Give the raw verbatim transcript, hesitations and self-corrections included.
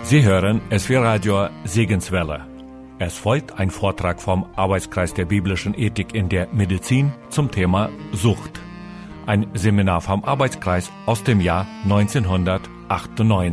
Sie hören S W Radio Segenswelle. Es folgt ein Vortrag vom Arbeitskreis der biblischen Ethik in der Medizin zum Thema Sucht. Ein Seminar vom Arbeitskreis aus dem Jahr neunzehnhundertachtundneunzig.